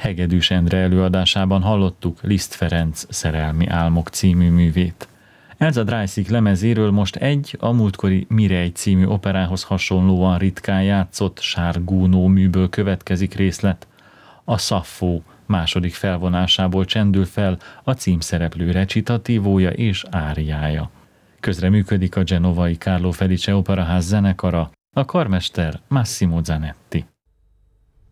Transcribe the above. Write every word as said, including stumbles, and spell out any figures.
Hegedűs Endre előadásában hallottuk Liszt Ferenc Szerelmi álmok című művét. Elza Dreisig lemezéről most egy, a múltkori Mirej című operához hasonlóan ritkán játszott Sárgúnó műből következik részlet. A Szaffó második felvonásából csendül fel a címszereplő recitatívója és áriája. Közreműködik a genovai Carlo Felice Operaház zenekara, a karmester Massimo Zanetti.